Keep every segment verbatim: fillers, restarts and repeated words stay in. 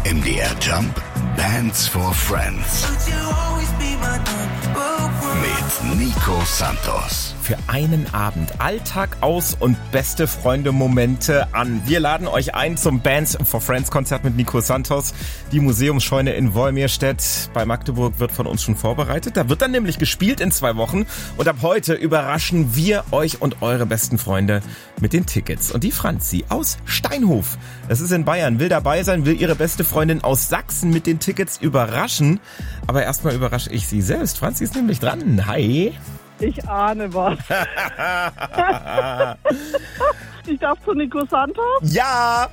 M D R Jump Bands for Friends mit Nico Santos. Für einen Abend Alltag aus und beste Freunde-Momente an. Wir laden euch ein zum Bands for Friends Konzert mit Nico Santos. Die Museumsscheune in Wolmirstedt bei Magdeburg wird von uns schon vorbereitet. Da wird dann nämlich gespielt in zwei Wochen. Und ab heute überraschen wir euch und eure besten Freunde mit den Tickets. Und die Franzi aus Steinhof, das ist in Bayern, will dabei sein, will ihre beste Freundin aus Sachsen mit den Tickets überraschen. Aber erstmal überrasche ich sie selbst. Franzi ist nämlich dran. Hi. Ich ahne was. Ich darf zu Nico Santos? Ja!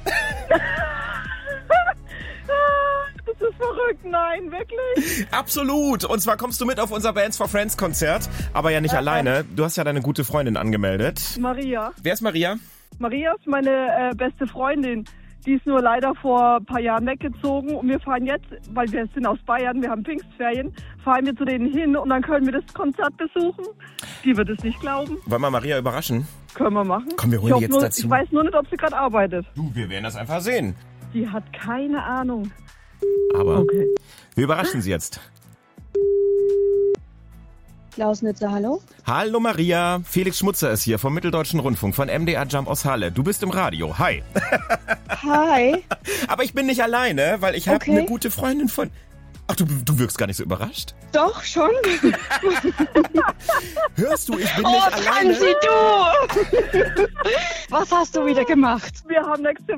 Das ist verrückt, nein, wirklich? Absolut! Und zwar kommst du mit auf unser Bands for Friends Konzert, aber ja nicht äh, alleine. Du hast ja deine gute Freundin angemeldet. Maria. Wer ist Maria? Maria ist meine äh, beste Freundin. Die ist nur leider vor ein paar Jahren weggezogen und wir fahren jetzt, weil wir sind aus Bayern, wir haben Pfingstferien, fahren wir zu denen hin und dann können wir das Konzert besuchen. Die wird es nicht glauben. Wollen wir Maria überraschen? Können wir machen. Komm, wir holen die jetzt nur, dazu. Ich weiß nur nicht, ob sie gerade arbeitet. Du, wir werden das einfach sehen. Die hat keine Ahnung. Aber okay. Wir überraschen sie jetzt. Klaus Nitzer, hallo? Hallo Maria, Felix Schmutzer ist hier vom Mitteldeutschen Rundfunk von M D R Jump aus Halle. Du bist im Radio, hi. Hi. Aber ich bin nicht alleine, weil ich habe Okay. eine gute Freundin von... Ach, du, du wirkst gar nicht so überrascht. Doch, schon. Hörst du, ich bin Oh, nicht alleine. Franzi, du! Was hast du wieder gemacht? Wir haben nächste